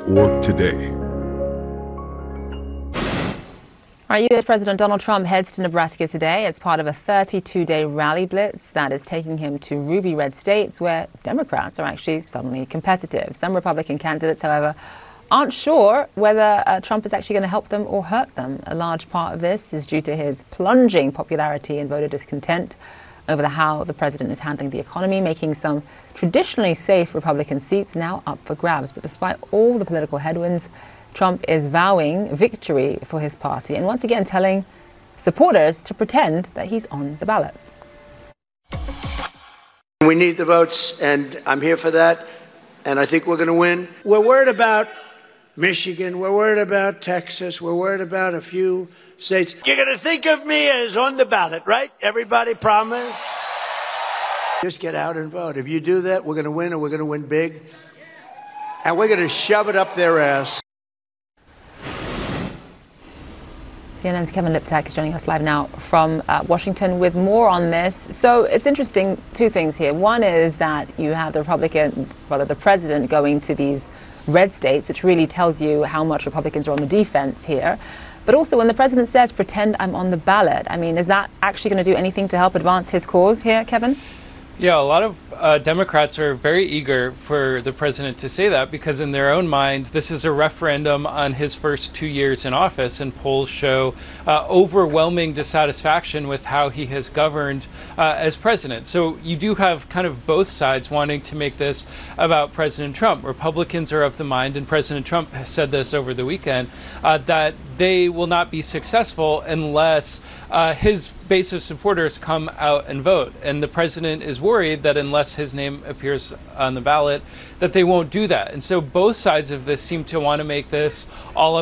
Democrats.org today. Our U.S. President Donald Trump heads to Nebraska today as part of a 32-day rally blitz that is taking him to ruby red states where Democrats are actually suddenly competitive. Some Republican candidates, however, aren't sure whether Trump is actually going to help them or hurt them. A large part of this is due to his plunging popularity and voter discontent over how the president is handling the economy, making some traditionally safe Republican seats now up for grabs. But despite all the political headwinds, Trump is vowing victory for his party and once again telling supporters to pretend that he's on the ballot. We need the votes, and I'm here for that, and I think we're going to win. We're worried about Michigan. We're worried about Texas. We're worried about a few states. You're going to think of me as on the ballot, right? Everybody promise? Just get out and vote. If you do that, we're going to win, and we're going to win big, and we're going to shove it up their ass. CNN's Kevin Liptak is joining us live now from Washington with more on this. So it's interesting, two things here. One is that you have the president going to these red states, which really tells you how much Republicans are on the defense here. But also when the president says, pretend I'm on the ballot, I mean, is that actually going to do anything to help advance his cause here, Kevin? Yeah, a lot of Democrats are very eager for the president to say that because in their own mind, this is a referendum on his first 2 years in office, and polls show overwhelming dissatisfaction with how he has governed as president. So you do have kind of both sides wanting to make this about President Trump. Republicans are of the mind, and President Trump has said this over the weekend, that they will not be successful unless his base of supporters come out and vote. And the president is worried that unless his name appears on the ballot, that they won't do that. And so both sides of this seem to want to make this all